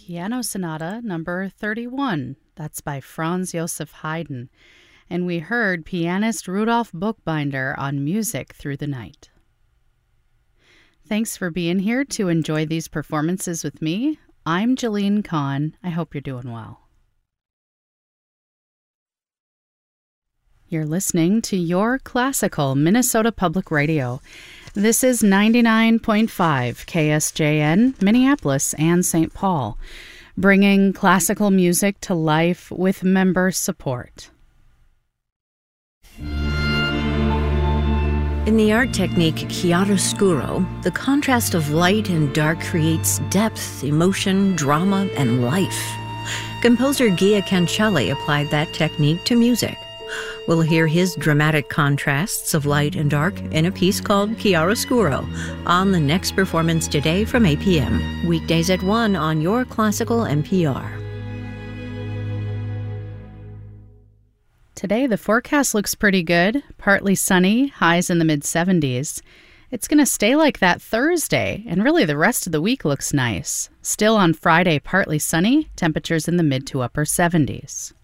Piano Sonata number 31. That's by Franz Joseph Haydn. And we heard pianist Rudolf Buchbinder on Music Through the Night. Thanks for being here to enjoy these performances with me. I'm Jalene Kahn. I hope you're doing well. You're listening to Your Classical Minnesota Public Radio. This is 99.5 KSJN, Minneapolis and St. Paul, bringing classical music to life with member support. In the art technique chiaroscuro, the contrast of light and dark creates depth, emotion, drama, and life. Composer Gia Cancelli applied that technique to music. We'll hear his dramatic contrasts of light and dark in a piece called Chiaroscuro on the next performance today from 8 p.m. Weekdays at 1 on Your Classical NPR. Today, the forecast looks pretty good. Partly sunny, highs in the mid-70s. It's going to stay like that Thursday, and really the rest of the week looks nice. Still on Friday, partly sunny, temperatures in the mid to upper 70s.